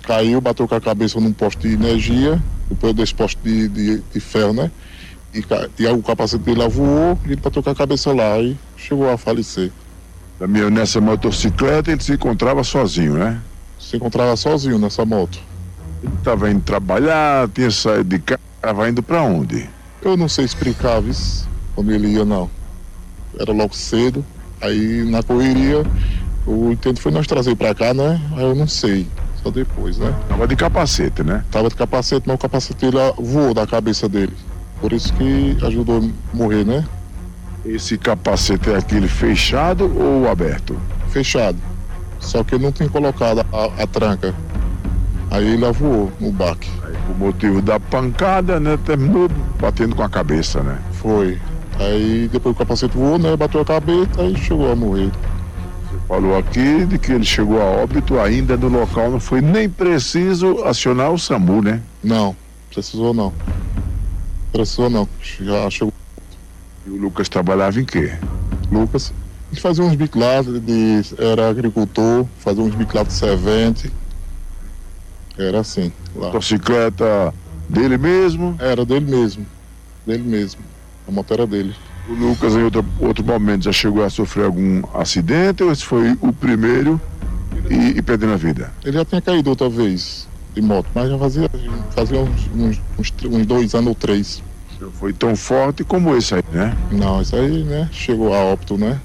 caiu, bateu com a cabeça num poste de energia, depois desse poste de ferro, né? E o capacete dele voou e ele bateu com a cabeça lá e chegou a falecer. Damião, nessa motocicleta ele se encontrava sozinho, né? Se encontrava sozinho nessa moto. Ele estava indo trabalhar, tinha saído de casa, estava indo para onde? Eu não sei explicar, viu, quando ele ia, não. Era logo cedo, aí na correria, o intento foi nós trazer para cá, né? Aí eu não sei, só depois, né? Tava de capacete, né? Tava de capacete, mas o capacete dele voou da cabeça dele. Por isso que ajudou a morrer, né? Esse capacete é aquele fechado ou aberto? Fechado. Só que ele não tinha colocado a tranca. Aí ele voou no baque. Aí, por motivo da pancada, né? Terminou batendo com a cabeça, né? Foi. Aí depois o capacete voou, né? Bateu a cabeça e chegou a morrer. Você falou aqui de que ele chegou a óbito ainda no local, não foi nem preciso acionar o SAMU, né? Não, precisou não. Precisou não. Já chegou. E o Lucas trabalhava em quê? Lucas. A gente fazia uns bicos lá, era agricultor, fazia uns bicos lá de servente. Era assim, lá. Motocicleta dele mesmo? Era dele mesmo. Dele mesmo. A moto era dele. O Lucas, em outro momento, já chegou a sofrer algum acidente ou esse foi o primeiro e perdendo a vida? Ele já tinha caído outra vez de moto, mas já fazia uns 2 anos ou 3. Não foi tão forte como esse aí, né? Não, isso aí, né? Chegou a óbito, né?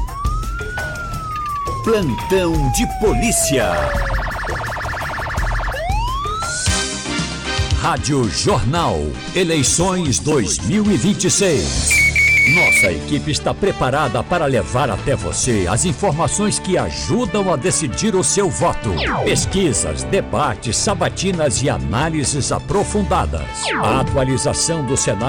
Plantão de polícia. Rádio Jornal, eleições 2026. Nossa equipe está preparada para levar até você as informações que ajudam a decidir o seu voto. Pesquisas, debates, sabatinas e análises aprofundadas. A atualização do cenário